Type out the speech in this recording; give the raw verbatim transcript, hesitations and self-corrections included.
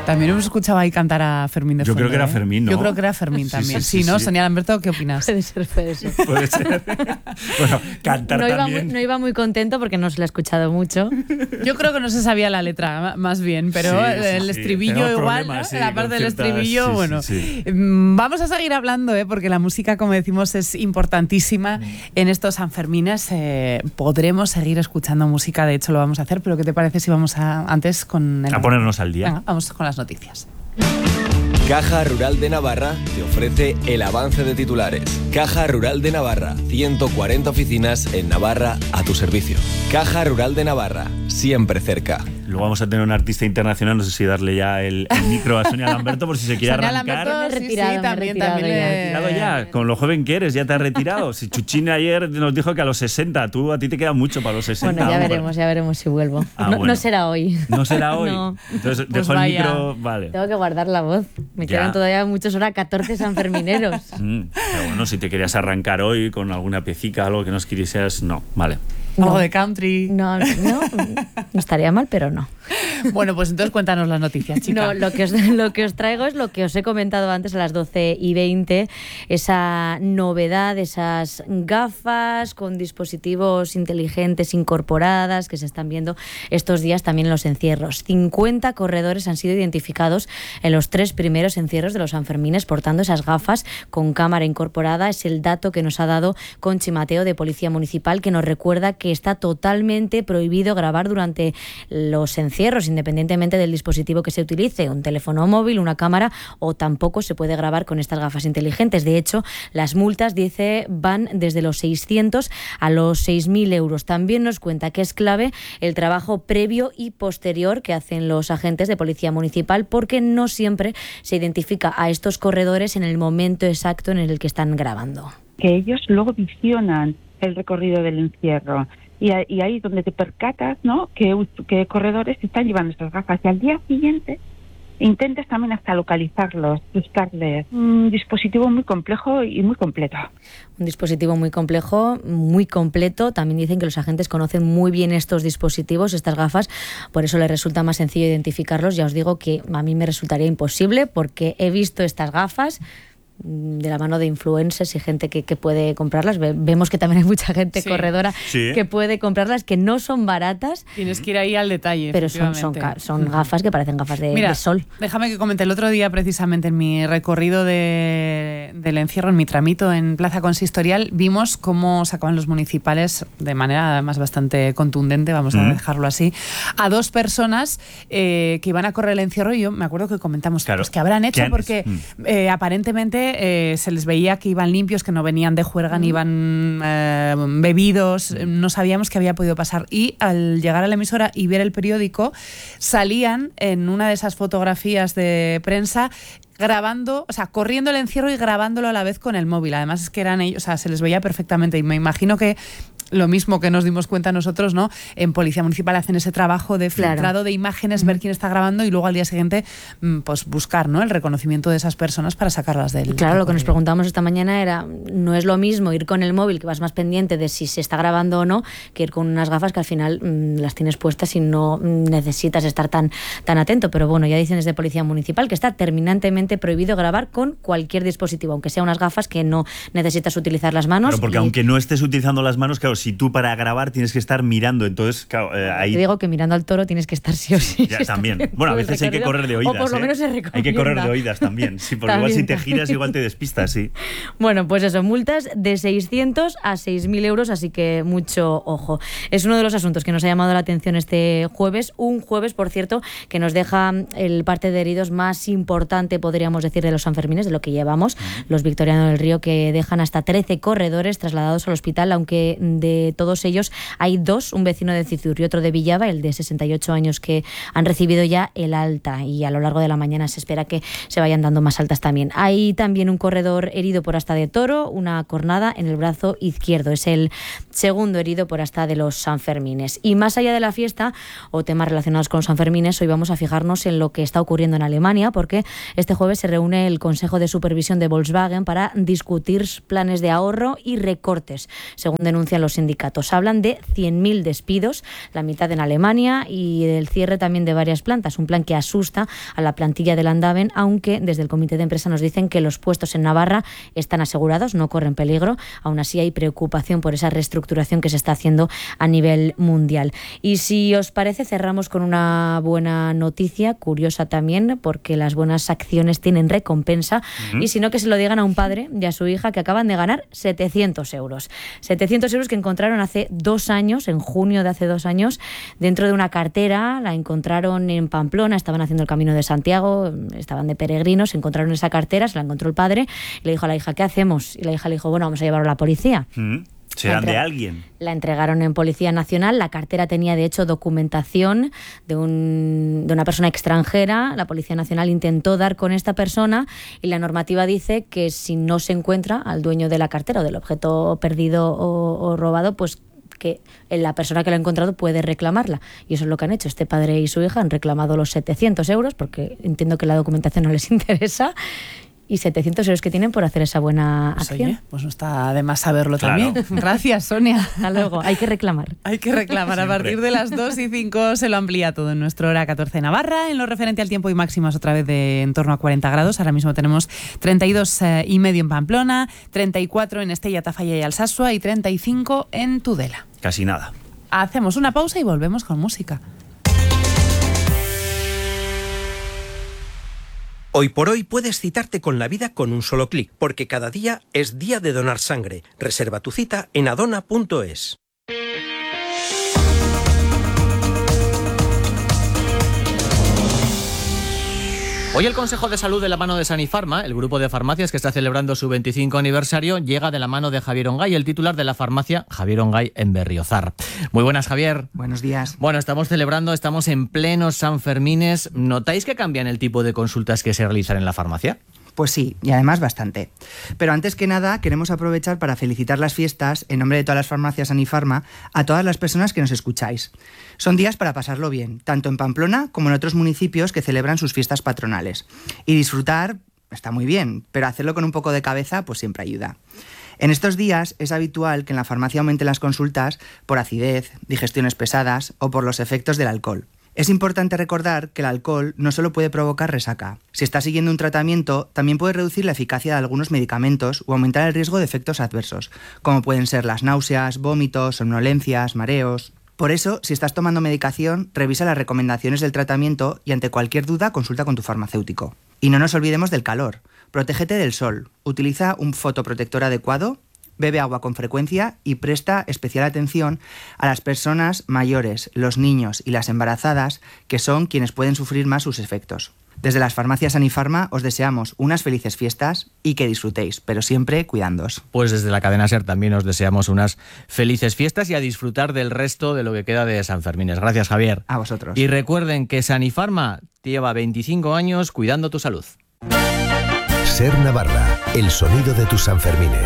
También hemos escuchado ahí cantar a Fermín de Yo fondo, creo que era ¿eh? Fermín, ¿no? Yo creo que era Fermín también. Sí, sí, sí, sí, ¿no? sí. Sonia Lamberto, ¿qué opinas? Puede ser, puede ser. Puede ser. Bueno, cantar no, iba también. muy, no iba muy contento porque no se lo he escuchado mucho. Yo creo que no se sabía la letra, más bien, pero Sí, sí, el sí. estribillo Tenemos igual, problemas, ¿no? sí, La parte con del ciertas- estribillo, sí, sí, bueno. sí. Mm, Vamos a seguir hablando, ¿eh? Porque la música, como decimos, es importantísima en estos Sanfermines. Eh, podremos seguir escuchando música, de hecho lo vamos a hacer, pero ¿qué te parece si vamos a, antes con el... A ponernos al día. Venga, vamos con las noticias. Caja Rural de Navarra te ofrece el avance de titulares. Caja Rural de Navarra, ciento cuarenta oficinas en Navarra a tu servicio. Caja Rural de Navarra, siempre cerca. Luego vamos a tener un artista internacional, no sé si darle ya el, el micro a Sonia Lamberto por si se quiere Sonia arrancar. Lamberto, Me he sí, retirado, sí, me he también, retirado también ya. le- Retirado ya, con lo joven que eres, ya te has retirado. Si Chuchín ayer nos dijo que a los sesenta, tú a ti te queda mucho para los sesenta. Bueno, ya hombre. veremos, ya veremos si vuelvo. Ah, no, bueno. no será hoy. No será hoy. No. Entonces Pues dejo vaya. el micro, vale. Tengo que guardar la voz. Me Ya. quedan todavía muchos horas, catorce sanfermineros. Mm, pero bueno, si te querías arrancar hoy con alguna piecica, algo que nos quisieras, no, vale. Algo No. de country. No, no, no estaría mal, pero no. Bueno, pues entonces cuéntanos las noticias, chica. No, lo que, os, lo que os traigo es lo que os he comentado antes a las doce y veinte, esa novedad, esas gafas con dispositivos inteligentes incorporadas que se están viendo estos días también en los encierros. cincuenta corredores han sido identificados en los tres primeros encierros de los Sanfermines portando esas gafas con cámara incorporada. Es el dato que nos ha dado Conchi Mateo de Policía Municipal, que nos recuerda que está totalmente prohibido grabar durante los encierros, independientemente del dispositivo que se utilice, un teléfono móvil, una cámara, o tampoco se puede grabar con estas gafas inteligentes. De hecho, las multas, dice, van desde los seiscientos a los seis mil euros. También nos cuenta que es clave el trabajo previo y posterior que hacen los agentes de Policía Municipal, porque no siempre se identifica a estos corredores en el momento exacto en el que están grabando. Que ellos luego visionan el recorrido del encierro y, a- y ahí es donde te percatas, ¿no?, que, que corredores están llevando estas gafas y al día siguiente intentas también hasta localizarlos, buscarles. Un dispositivo muy complejo y muy completo. Un dispositivo muy complejo, muy completo. También dicen que los agentes conocen muy bien estos dispositivos, estas gafas, por eso les resulta más sencillo identificarlos. Ya os digo que a mí me resultaría imposible porque he visto estas gafas de la mano de influencers y gente que, que puede comprarlas. Ve- vemos que también hay mucha gente Sí. corredora Sí. que puede comprarlas, que no son baratas, Tienes que ir ahí al detalle, pero son, son, efectivamente. ca- son gafas que parecen gafas de, Mira, de sol. déjame que comente. El otro día, precisamente, en mi recorrido de, del encierro, en mi tramito en Plaza Consistorial, vimos cómo sacaban los municipales, de manera además bastante contundente, vamos a Mm. dejarlo así, a dos personas eh, que iban a correr el encierro. Y yo me acuerdo que comentamos, Claro. pues, ¿qué habrán hecho? ¿Qué han- Porque Mm. eh, aparentemente eh, se les veía que iban limpios, que no venían de juerga, ni iban eh, bebidos, no sabíamos qué había podido pasar. Y al llegar a la emisora y ver el periódico, salían en una de esas fotografías de prensa grabando, o sea, corriendo el encierro y grabándolo a la vez con el móvil. Además es que eran ellos, o sea, se les veía perfectamente y me imagino que lo mismo que nos dimos cuenta nosotros, ¿no? En Policía Municipal hacen ese trabajo de Claro. filtrado de imágenes, ver quién está grabando y luego al día siguiente mm, pues buscar, ¿no?, el reconocimiento de esas personas para sacarlas del... Claro, lo que nos recorrido. preguntábamos esta mañana era, no es lo mismo ir con el móvil, que vas más pendiente de si se está grabando o no, que ir con unas gafas que al final mmm, las tienes puestas y no mm, necesitas estar tan, tan atento. Pero bueno, ya dicen desde Policía Municipal que está terminantemente prohibido grabar con cualquier dispositivo, aunque sea unas gafas que no necesitas utilizar las manos. Claro, porque y aunque no estés utilizando las manos, claro, si tú para grabar tienes que estar mirando, entonces, claro, eh, ahí... Te digo que mirando al toro tienes que estar sí o sí. Ya, si estás también. haciendo Bueno, a el veces hay que recorrido, correr de oídas. O por lo ¿eh? menos se recomienda. Hay que correr de oídas también, sí, porque igual También, si te también. giras igual te despistas, sí. Bueno, pues eso, multas de seiscientos a seis mil euros, así que mucho ojo. Es uno de los asuntos que nos ha llamado la atención este jueves, un jueves, por cierto, que nos deja el parte de heridos más importante, podríamos decir, de los Sanfermines, de lo que llevamos, los Victorianos del Río, que dejan hasta trece corredores trasladados al hospital, aunque de todos ellos hay dos, un vecino de Cizur y otro de Villava, el de sesenta y ocho años, que han recibido ya el alta, y a lo largo de la mañana se espera que se vayan dando más altas también. Hay también un corredor herido por asta de toro, una cornada en el brazo izquierdo. Es el segundo herido por asta de los Sanfermines. Y más allá de la fiesta o temas relacionados con los Sanfermines, hoy vamos a fijarnos en lo que está ocurriendo en Alemania, porque este jueves se reúne el Consejo de Supervisión de Volkswagen para discutir planes de ahorro y recortes, según denuncian los sindicatos. Hablan de cien mil despidos, la mitad en Alemania, y del cierre también de varias plantas, un plan que asusta a la plantilla del Andaven, aunque desde el comité de empresa nos dicen que los puestos en Navarra están asegurados, no corren peligro. Aún así hay preocupación por esa reestructuración que se está haciendo a nivel mundial. Y si os parece, cerramos con una buena noticia, curiosa también, porque las buenas acciones tienen recompensa, uh-huh. y si no, que se lo digan a un padre y a su hija que acaban de ganar setecientos euros. setecientos euros que encontraron hace dos años, en junio de hace dos años, dentro de una cartera. La encontraron en Pamplona, estaban haciendo el Camino de Santiago, estaban de peregrinos, encontraron esa cartera, se la encontró el padre, y le dijo a la hija, ¿qué hacemos? Y la hija le dijo, bueno, vamos a llevarlo a la policía. Uh-huh. ¿Serán de alguien? La entregaron en Policía Nacional. La cartera tenía, de hecho, documentación de, un, de una persona extranjera. La Policía Nacional intentó dar con esta persona y la normativa dice que si no se encuentra al dueño de la cartera o del objeto perdido o, o robado, pues que la persona que lo ha encontrado puede reclamarla. Y eso es lo que han hecho. Este padre y su hija han reclamado los setecientos euros, porque entiendo que la documentación no les interesa, y setecientos euros que tienen por hacer esa buena pues acción. Oye, pues no está de más saberlo claro. también. Gracias, Sonia. Hasta luego. Hay que reclamar. Hay que reclamar. A partir de las dos y cinco se lo amplía todo en nuestro hora catorce Navarra. En lo referente al tiempo y máximas, otra vez de en torno a cuarenta grados. Ahora mismo tenemos treinta y dos eh, y medio en Pamplona, treinta y cuatro en Estella, Tafalla y Alsasua y treinta y cinco en Tudela. Casi nada. Hacemos una pausa y volvemos con música. Hoy por hoy puedes citarte con la vida con un solo clic, porque cada día es día de donar sangre. Reserva tu cita en adona punto es. Hoy el Consejo de Salud de la mano de Sanifarma, el grupo de farmacias que está celebrando su veinticinco aniversario, llega de la mano de Javier Ongay, el titular de la farmacia Javier Ongay en Berriozar. Muy buenas, Javier. Buenos días. Bueno, estamos celebrando, estamos en plenos Sanfermines. ¿Notáis que cambian el tipo de consultas que se realizan en la farmacia? Pues sí, y además bastante. Pero antes que nada, queremos aprovechar para felicitar las fiestas, en nombre de todas las farmacias Sanifarma, a todas las personas que nos escucháis. Son días para pasarlo bien, tanto en Pamplona como en otros municipios que celebran sus fiestas patronales. Y disfrutar está muy bien, pero hacerlo con un poco de cabeza pues siempre ayuda. En estos días es habitual que en la farmacia aumenten las consultas por acidez, digestiones pesadas o por los efectos del alcohol. Es importante recordar que el alcohol no solo puede provocar resaca. Si está siguiendo un tratamiento, también puede reducir la eficacia de algunos medicamentos o aumentar el riesgo de efectos adversos, como pueden ser las náuseas, vómitos, somnolencias, mareos. Por eso, si estás tomando medicación, revisa las recomendaciones del tratamiento y ante cualquier duda consulta con tu farmacéutico. Y no nos olvidemos del calor. Protégete del sol. Utiliza un fotoprotector adecuado. Bebe agua con frecuencia y presta especial atención a las personas mayores, los niños y las embarazadas, que son quienes pueden sufrir más sus efectos. Desde las farmacias Sanifarma os deseamos unas felices fiestas y que disfrutéis, pero siempre cuidándoos. Pues desde la cadena SER también os deseamos unas felices fiestas y a disfrutar del resto de lo que queda de Sanfermines. Gracias, Javier. A vosotros. Y recuerden que Sanifarma lleva veinticinco años cuidando tu salud. SER Navarra, el sonido de tus Sanfermines.